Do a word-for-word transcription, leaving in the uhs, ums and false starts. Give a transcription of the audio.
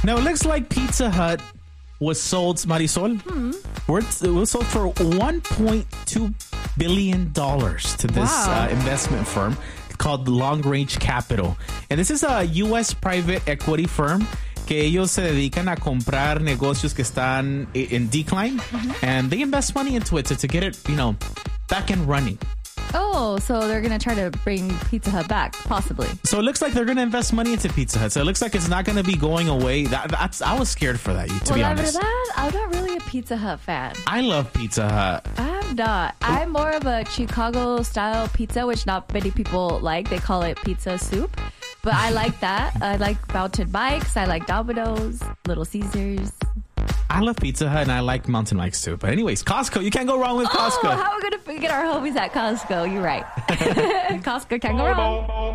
Now, it looks like Pizza Hut was sold, Marisol, hmm. it was sold for one point two billion dollars to this wow. uh, investment firm called Long Range Capital. And this is a U S private equity firm que ellos se dedican a comprar negocios que están in decline, mm-hmm. and they invest money into it to, to get it, you know, back and running. Oh, so they're going to try to bring Pizza Hut back, possibly. So it looks like they're going to invest money into Pizza Hut. So it looks like it's not going to be going away. That, that's I was scared for that, to well, be honest. That, I'm not really a Pizza Hut fan. I love Pizza Hut. I'm not. I'm more of a Chicago-style pizza, which not many people like. They call it pizza soup. But I like that. I like Mountain Mike's. I like Domino's, Little Caesars. I love Pizza Hut and I like Mountain Mike's too. But anyways, Costco. You can't go wrong with Costco. Oh, how are we going to get our homies at Costco? You're right. Costco can't go wrong.